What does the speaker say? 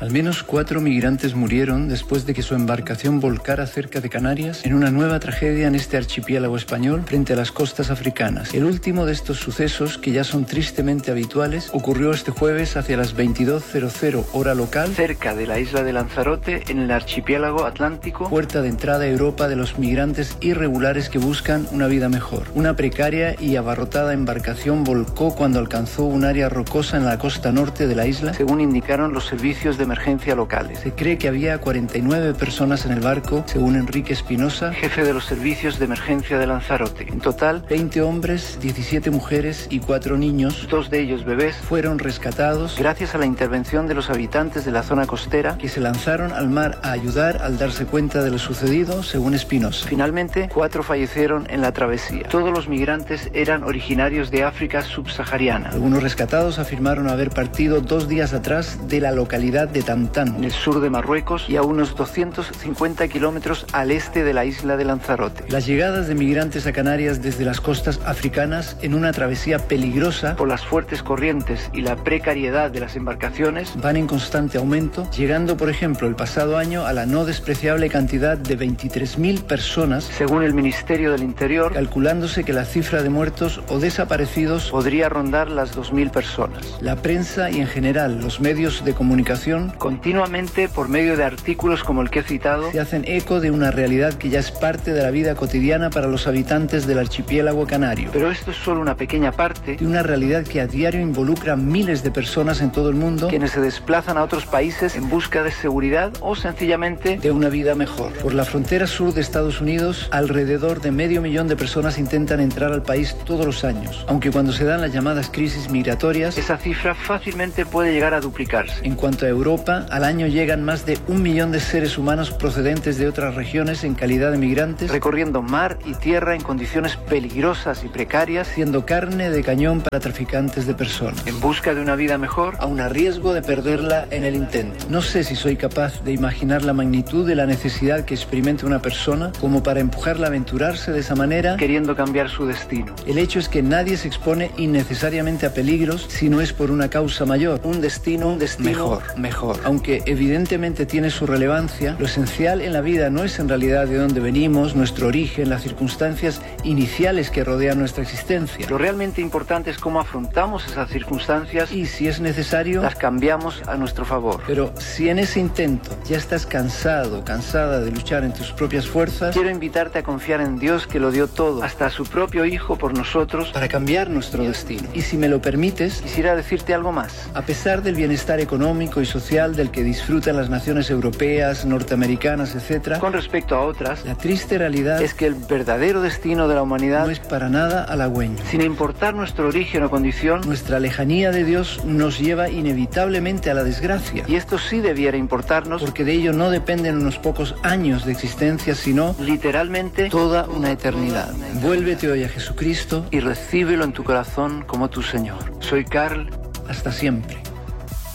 Al menos 4 migrantes murieron después de que su embarcación volcara cerca de Canarias en una nueva tragedia en este archipiélago español frente a las costas africanas. El último de estos sucesos, que ya son tristemente habituales, ocurrió este jueves hacia las 22:00 hora local, cerca de la isla de Lanzarote, en el archipiélago atlántico, puerta de entrada a Europa de los migrantes irregulares que buscan una vida mejor. Una precaria y abarrotada embarcación volcó cuando alcanzó un área rocosa en la costa norte de la isla, según indicaron los servicios de emergencia locales. Se cree que había 49 personas en el barco, según Enrique Espinosa, jefe de los servicios de emergencia de Lanzarote. En total, 20 hombres, 17 mujeres y 4 niños, 2 de ellos bebés, fueron rescatados gracias a la intervención de los habitantes de la zona costera, que se lanzaron al mar a ayudar al darse cuenta de lo sucedido, según Espinosa. Finalmente, 4 fallecieron en la travesía. Todos los migrantes eran originarios de África subsahariana. Algunos rescatados afirmaron haber partido 2 días atrás de la localidad de Tantán, en el sur de Marruecos, y a unos 250 kilómetros al este de la isla de Lanzarote. Las llegadas de migrantes a Canarias desde las costas africanas en una travesía peligrosa por las fuertes corrientes y la precariedad de las embarcaciones van en constante aumento, llegando, por ejemplo, el pasado año a la no despreciable cantidad de 23.000 personas, según el Ministerio del Interior, calculándose que la cifra de muertos o desaparecidos podría rondar las 2.000 personas. La prensa y en general los medios de comunicación, continuamente por medio de artículos como el que he citado, se hacen eco de una realidad que ya es parte de la vida cotidiana para los habitantes del archipiélago canario. Pero esto es solo una pequeña parte de una realidad que a diario involucra a miles de personas en todo el mundo, quienes se desplazan a otros países en busca de seguridad o sencillamente de una vida mejor. Por la frontera sur de Estados Unidos, alrededor de 500.000 de personas intentan entrar al país todos los años, aunque cuando se dan las llamadas crisis migratorias, esa cifra fácilmente puede llegar a duplicarse. En cuanto a Europa, al año llegan más de 1 millón de seres humanos procedentes de otras regiones en calidad de migrantes, recorriendo mar y tierra en condiciones peligrosas y precarias, siendo carne de cañón para traficantes de personas, en busca de una vida mejor, aun a riesgo de perderla en el intento. No sé si soy capaz de imaginar la magnitud de la necesidad que experimenta una persona como para empujarla a aventurarse de esa manera, queriendo cambiar su destino. El hecho es que nadie se expone innecesariamente a peligros si no es por una causa mayor, un destino mejor. Aunque evidentemente tiene su relevancia, lo esencial en la vida no es en realidad de dónde venimos, nuestro origen, las circunstancias iniciales que rodean nuestra existencia. Lo realmente importante es cómo afrontamos esas circunstancias y, si es necesario, las cambiamos a nuestro favor. Pero si en ese intento ya estás cansada de luchar en tus propias fuerzas, quiero invitarte a confiar en Dios, que lo dio todo, hasta a su propio Hijo por nosotros, para cambiar nuestro destino. Y si me lo permites, quisiera decirte algo más. A pesar del bienestar económico y social del que disfrutan las naciones europeas, norteamericanas, etc., con respecto a otras, la triste realidad es que el verdadero destino de la humanidad no es para nada halagüeño. Sin importar nuestro origen o condición, nuestra lejanía de Dios nos lleva inevitablemente a la desgracia. Y esto sí debiera importarnos, porque de ello no dependen unos pocos años de existencia, sino literalmente toda una eternidad. Vuélvete hoy a Jesucristo y recíbelo en tu corazón como tu Señor. Soy Carl. Hasta siempre.